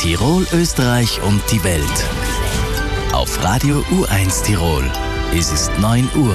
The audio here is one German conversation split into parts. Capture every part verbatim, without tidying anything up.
Tirol, Österreich und die Welt. Auf Radio U eins Tirol. Es ist neun Uhr.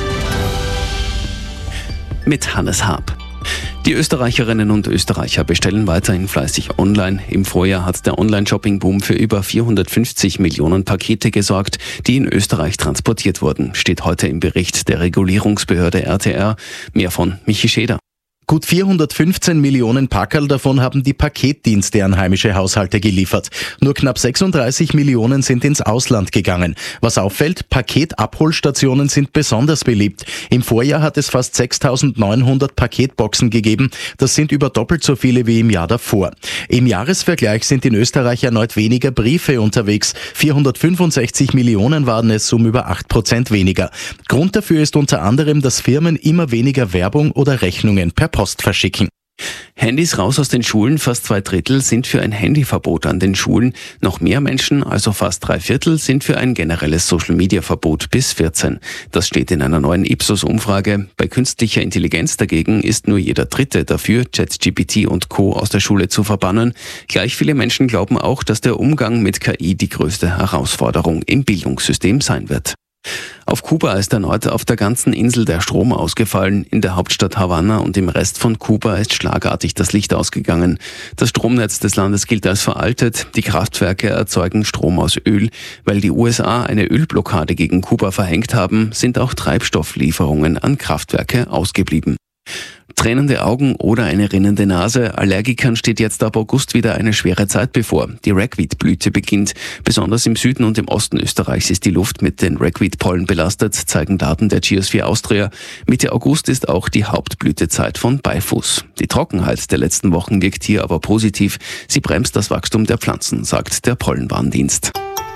Mit Hannes Haab. Die Österreicherinnen und Österreicher bestellen weiterhin fleißig online. Im Vorjahr hat der Online-Shopping-Boom für über vierhundertfünfzig Millionen Pakete gesorgt, die in Österreich transportiert wurden, steht heute im Bericht der Regulierungsbehörde R T R. Mehr von Michi Scheder. Gut vierhundertfünfzehn Millionen Packerl davon haben die Paketdienste an heimische Haushalte geliefert. Nur knapp sechsunddreißig Millionen sind ins Ausland gegangen. Was auffällt, Paketabholstationen sind besonders beliebt. Im Vorjahr hat es fast sechstausendneunhundert Paketboxen gegeben. Das sind über doppelt so viele wie im Jahr davor. Im Jahresvergleich sind in Österreich erneut weniger Briefe unterwegs. vierhundertfünfundsechzig Millionen waren es, um über acht Prozent weniger. Grund dafür ist unter anderem, dass Firmen immer weniger Werbung oder Rechnungen per Post verschicken. Handys raus aus den Schulen. Fast zwei Drittel sind für ein Handyverbot an den Schulen. Noch mehr Menschen, also fast drei Viertel, sind für ein generelles Social-Media-Verbot bis vierzehn. Das steht in einer neuen Ipsos-Umfrage. Bei künstlicher Intelligenz dagegen ist nur jeder Dritte dafür, ChatGPT und Co. aus der Schule zu verbannen. Gleich viele Menschen glauben auch, dass der Umgang mit K I die größte Herausforderung im Bildungssystem sein wird. Auf Kuba ist erneut auf der ganzen Insel der Strom ausgefallen. In der Hauptstadt Havanna und im Rest von Kuba ist schlagartig das Licht ausgegangen. Das Stromnetz des Landes gilt als veraltet. Die Kraftwerke erzeugen Strom aus Öl. Weil die U S A eine Ölblockade gegen Kuba verhängt haben, sind auch Treibstofflieferungen an Kraftwerke ausgeblieben. Tränende Augen oder eine rinnende Nase. Allergikern steht jetzt ab August wieder eine schwere Zeit bevor. Die Ragweed-Blüte beginnt. Besonders im Süden und im Osten Österreichs ist die Luft mit den Ragweed-Pollen belastet, zeigen Daten der Geosphere Austria. Mitte August ist auch die Hauptblütezeit von Beifuß. Die Trockenheit der letzten Wochen wirkt hier aber positiv. Sie bremst das Wachstum der Pflanzen, sagt der Pollenwarndienst.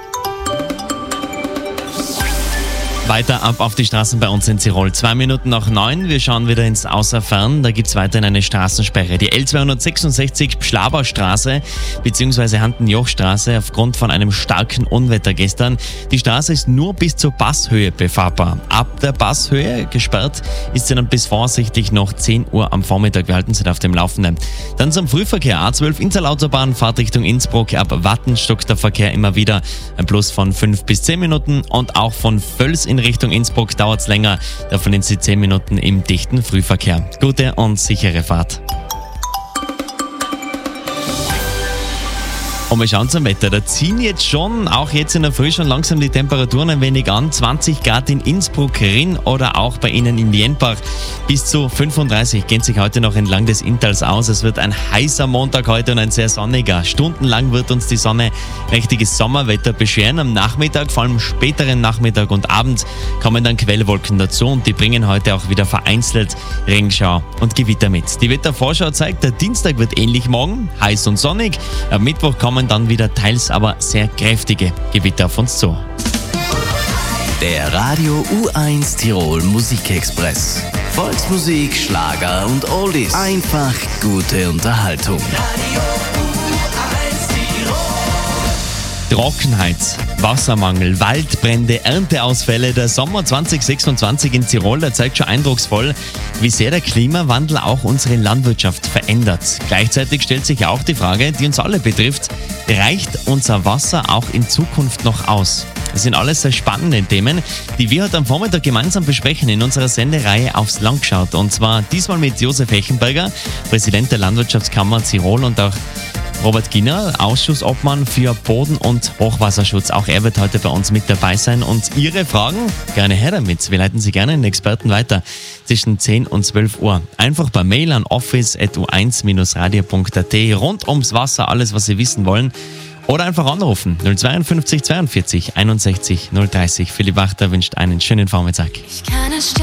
Weiter ab auf die Straßen bei uns in Tirol. Zwei Minuten nach neun. Wir schauen wieder ins Außerfern. Da gibt's weiterhin eine Straßensperre. Die L zweihundertsechsundsechzig Schlaberstraße bzw. Handenjochstraße aufgrund von einem starken Unwetter gestern. Die Straße ist nur bis zur Passhöhe befahrbar. Ab der Passhöhe gesperrt ist sie dann bis voraussichtlich noch zehn Uhr am Vormittag. Wir halten Sie da auf dem Laufenden. Dann zum Frühverkehr. A zwölf Innsalautobahn, Fahrt Richtung Innsbruck. Ab Watten stockt der Verkehr immer wieder. Ein Plus von fünf bis zehn Minuten. Und auch von Völs in Richtung Innsbruck dauert es länger. Da verlieren Sie zehn Minuten im dichten Frühverkehr. Gute und sichere Fahrt. Und wir schauen zum Wetter. Da ziehen jetzt schon, auch jetzt in der Früh schon langsam die Temperaturen ein wenig an. zwanzig Grad in Innsbruck, Rinn oder auch bei Ihnen in Jenbach. Bis zu fünfunddreißig gehen sich heute noch entlang des Inntals aus. Es wird ein heißer Montag heute und ein sehr sonniger. Stundenlang wird uns die Sonne richtiges Sommerwetter bescheren. Am Nachmittag, vor allem späteren Nachmittag und Abend, kommen dann Quellwolken dazu und die bringen heute auch wieder vereinzelt Regenschauer und Gewitter mit. Die Wettervorschau zeigt, der Dienstag wird ähnlich morgen, heiß und sonnig. Am Mittwoch kommen dann wieder teils aber sehr kräftige Gewitter auf uns zu. Der Radio U eins Tirol Musikexpress. Volksmusik, Schlager und Oldies. Einfach gute Unterhaltung. Radio U eins Tirol. Trockenheit, Wassermangel, Waldbrände, Ernteausfälle. Der Sommer zwanzig sechsundzwanzig in Tirol, der zeigt schon eindrucksvoll, wie sehr der Klimawandel auch unsere Landwirtschaft verändert. Gleichzeitig stellt sich auch die Frage, die uns alle betrifft: Reicht unser Wasser auch in Zukunft noch aus? Das sind alles sehr spannende Themen, die wir heute am Vormittag gemeinsam besprechen in unserer Sendereihe Aufs Land geschaut. Und zwar diesmal mit Josef Hechenberger, Präsident der Landwirtschaftskammer Tirol, und auch Robert Ginner, Ausschussobmann für Boden- und Hochwasserschutz. Auch er wird heute bei uns mit dabei sein. Und Ihre Fragen, gerne her damit. Wir leiten Sie gerne den Experten weiter zwischen zehn und zwölf Uhr. Einfach per Mail an office at u eins radio punkt a t. Rund ums Wasser, alles, was Sie wissen wollen. Oder einfach anrufen. null zweiundfünfzig zweiundvierzig einundsechzig null dreißig. Philipp Wachter wünscht einen schönen Vormittag.